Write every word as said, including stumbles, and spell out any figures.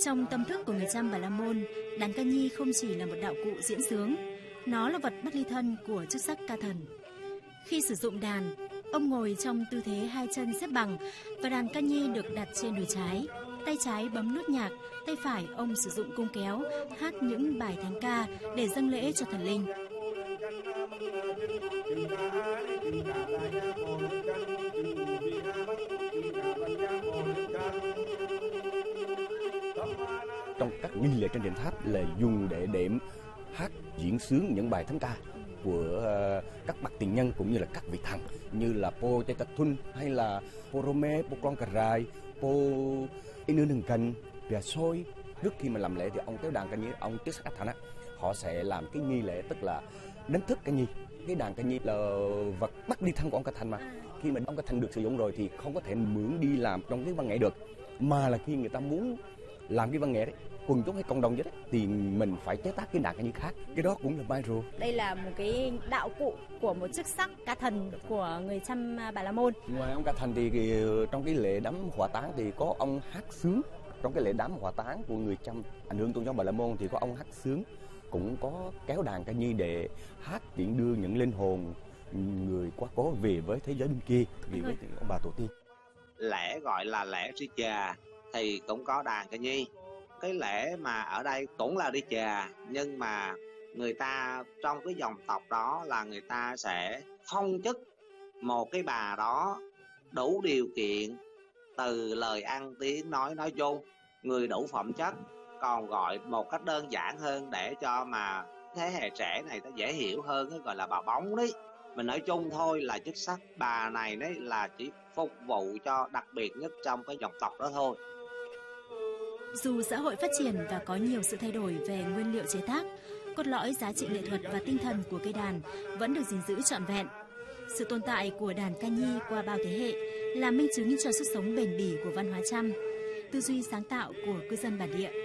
Trong tâm thức của người Chăm Bà La Môn, đàn ca nhi không chỉ là một đạo cụ diễn xướng, nó là vật bất ly thân của chức sắc ca thần. Khi sử dụng đàn, ông ngồi trong tư thế hai chân xếp bằng và đàn ca nhi được đặt trên đùi trái. Tay trái bấm nút nhạc, tay phải ông sử dụng cung kéo, hát những bài thánh ca để dâng lễ cho thần linh. Trong các nghi lễ trên đền tháp là dùng để đệm hát diễn xướng những bài thánh ca của các bậc tiền nhân cũng như là các vị thần như là Po Chaitatun hay là Po Rome, Po Klong Karai, Po Inu Nừng Cần, Pia Soi. Trước khi mà làm lễ thì ông kéo đàn ca nhi, ông chức sắc thần á, họ sẽ làm cái nghi lễ tức là đánh thức ca nhi. Cái đàn ca nhi là vật bắt đi thân của ông ca thành mà. Khi mà ông ca thành được sử dụng rồi thì không có thể mượn đi làm trong cái văn nghệ được, mà là khi người ta muốn làm cái văn nghệ đấy, quần chúng hay cộng đồng vậy đấy, thì mình phải chế tác cái đàn ca nhi khác. Cái đó cũng là mai rùa. Đây là một cái đạo cụ của một chức sắc ca thần của người Chăm Bà La Môn. Ngoài ông ca thần thì, thì trong cái lễ đám hỏa táng thì có ông hát sướng. Trong cái lễ đám hỏa táng của người Chăm ảnh hưởng tôn giáo Bà La Môn thì có ông hát sướng, cũng có kéo đàn ca nhi để hát tiễn đưa những linh hồn người quá cố về với thế giới bên kia, về với ông bà tổ tiên. Lễ gọi là lễ đi chà thì cũng có đàn ca nhi. Cái lễ mà ở đây cũng là đi chà, nhưng mà người ta trong cái dòng tộc đó là người ta sẽ phong chức một cái bà đó đủ điều kiện từ lời ăn tiếng nói nói chung, người đủ phẩm chất. Còn gọi một cách đơn giản hơn để cho mà thế hệ trẻ này nó dễ hiểu hơn, cái gọi là bà bóng đấy. Mình nói chung thôi là chức sắc bà này đấy là chỉ phục vụ cho đặc biệt nhất trong cái dòng tộc đó thôi. Dù xã hội phát triển và có nhiều sự thay đổi về nguyên liệu chế tác, cốt lõi giá trị nghệ thuật và tinh thần của cây đàn vẫn được gìn giữ trọn vẹn. Sự tồn tại của đàn ca nhi qua bao thế hệ là minh chứng cho sức sống bền bỉ của văn hóa Chăm, tư duy sáng tạo của cư dân bản địa.